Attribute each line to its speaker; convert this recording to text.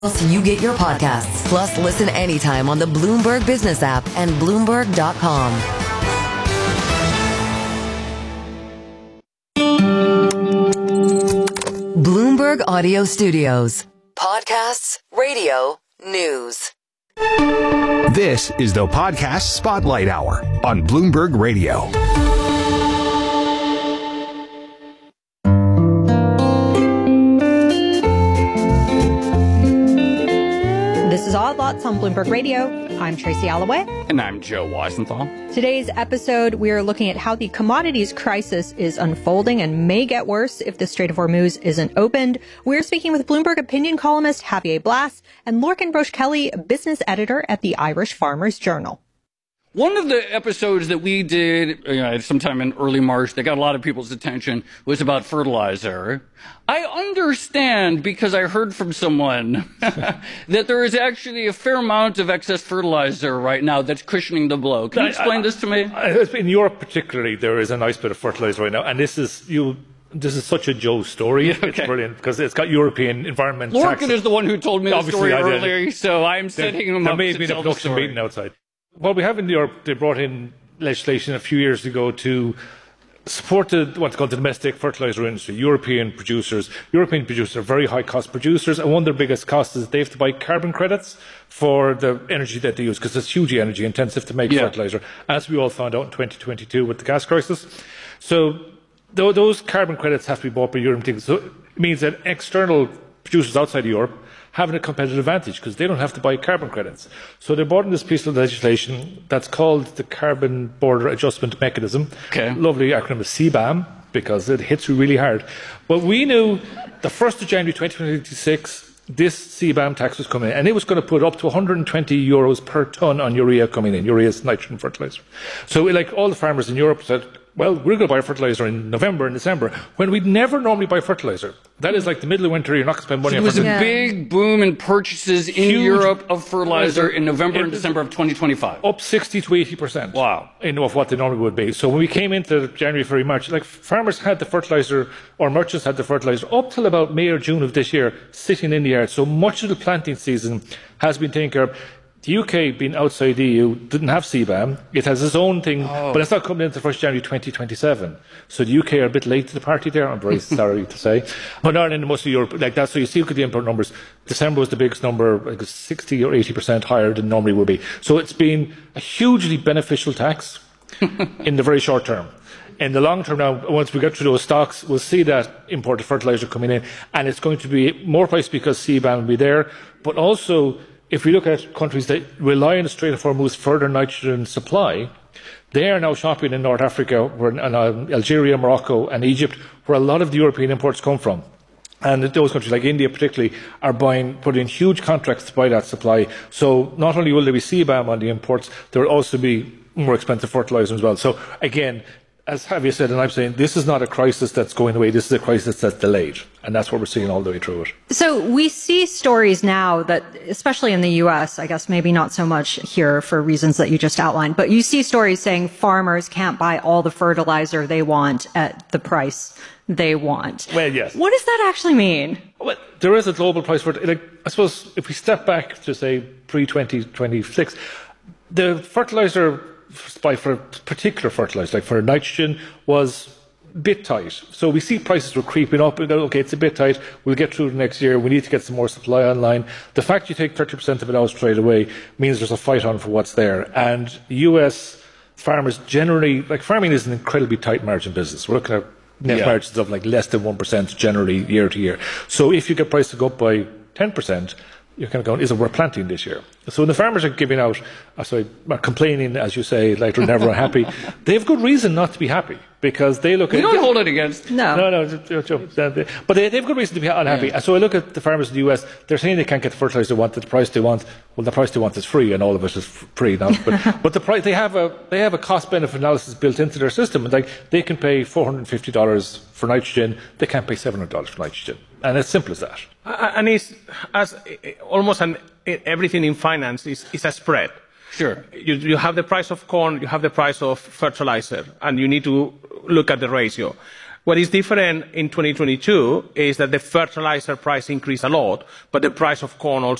Speaker 1: You get your podcasts. Plus, listen anytime on the Bloomberg Business app and Bloomberg.com. Bloomberg Audio Studios. Podcasts, radio, news.
Speaker 2: This is the Podcast Spotlight Hour on Bloomberg Radio.
Speaker 3: This is Odd Lots on Bloomberg Radio. I'm Tracy Alloway.
Speaker 4: And I'm Joe Weisenthal.
Speaker 3: Today's episode, we are looking at how the commodities crisis is unfolding and may get worse if the Strait of Hormuz isn't opened. We're speaking with Bloomberg opinion columnist Javier Blas and Lorcan Broach-Kelly, business editor at the Irish Farmers Journal.
Speaker 4: One of the episodes that we did sometime in early March that got a lot of people's attention was about fertilizer. I understand, because I heard from someone, that there is actually a fair amount of excess fertilizer right now that's cushioning the blow. Can you explain this to me?
Speaker 5: In Europe particularly, there is a nice bit of fertilizer right now, and this is such a Joe story. Okay. It's brilliant because it's got European environment taxes.
Speaker 4: Lorcan is the one who told me the story earlier, so I'm setting him up to tell the story. There may have been a production meeting
Speaker 5: outside. What we have in Europe, they brought in legislation a few years ago to support what's called the domestic fertilizer industry. European producers are very high cost producers, and one of their biggest costs is they have to buy carbon credits for the energy that they use, because it's hugely energy intensive to make fertilizer, as we all found out in 2022 with the gas crisis. So those carbon credits have to be bought by European. So it means that external producers outside of Europe having a competitive advantage because they don't have to buy carbon credits. So they brought in this piece of legislation that's called the Carbon Border Adjustment Mechanism. Okay. Lovely acronym is CBAM, because it hits you really hard. But we knew the 1st of January 2026, this CBAM tax was coming in, and it was going to put up to 120 euros per tonne on urea coming in. Urea is nitrogen fertilizer. So like all the farmers in Europe said, well, we're going to buy fertilizer in November and December, when we'd never normally buy fertilizer. That is like the middle of winter, you're not going to spend money on fertilizer.
Speaker 4: There was a big boom in purchases in Europe of fertilizer in November and December of 2025.
Speaker 5: Up 60 to 80%.
Speaker 4: Wow.
Speaker 5: Of what they normally would be. So when we came into January, February, March, like farmers had the fertilizer, or merchants had the fertilizer, up till about May or June of this year, sitting in the yard. So much of the planting season has been taken care of. The UK, being outside the EU, didn't have CBAM. It has its own thing, but it's not coming into 1st January 2027. So the UK are a bit late to the party there, I'm very sorry to say. But Ireland and most of Europe, like that. So you see, look at the import numbers. December was the biggest number, like 60 or 80% higher than normally would be. So it's been a hugely beneficial tax in the very short term. In the long term now, once we get through those stocks, we'll see that imported fertilizer coming in, and it's going to be more price because CBAM will be there, but also, if we look at countries that rely on the Strait of Hormuz for their nitrogen supply, they are now shopping in North Africa, Algeria, Morocco and Egypt, where a lot of the European imports come from. And those countries, like India particularly, are putting in huge contracts to buy that supply. So not only will there be CBAM on the imports, there will also be more expensive fertilizer as well. So again, as Javier said, and I'm saying, this is not a crisis that's going away. This is a crisis that's delayed. And that's what we're seeing all the way through it.
Speaker 3: So we see stories now that, especially in the U.S., I guess maybe not so much here for reasons that you just outlined, but you see stories saying farmers can't buy all the fertilizer they want at the price they want.
Speaker 5: Well, yes.
Speaker 3: What does that actually mean?
Speaker 5: Well, there is a global price for it. Like, I suppose if we step back to, say, pre-2026, the fertilizer supply for particular fertilizer, like for nitrogen, was a bit tight. So we see prices were creeping up. Okay, it's a bit tight. We'll get through the next year. We need to get some more supply online. The fact you take 30% of it out straight away means there's a fight on for what's there. And US farmers generally, like, farming is an incredibly tight margin business. We're looking at net margins of like less than 1% generally year to year. So if you get prices to go up by 10%, you're kind of going, is it worth planting this year? So when the farmers are giving out, complaining, as you say, like they're never happy, they have good reason not to be happy, because they look at...
Speaker 4: We don't hold it against...
Speaker 3: No.
Speaker 5: But they have good reason to be unhappy. Yeah. So I look at the farmers in the US, they're saying they can't get the fertilizer they want at the price they want. Well, the price they want is free, and all of it is free now. But the price, they have a cost-benefit analysis built into their system. And like, they can pay $450 for nitrogen, they can't pay $700 for nitrogen. And it's simple as that.
Speaker 6: And it's everything in finance is a spread.
Speaker 4: Sure.
Speaker 6: You have the price of corn, you have the price of fertilizer, and you need to look at the ratio. What is different in 2022 is that the fertilizer price increased a lot, but the price of corn also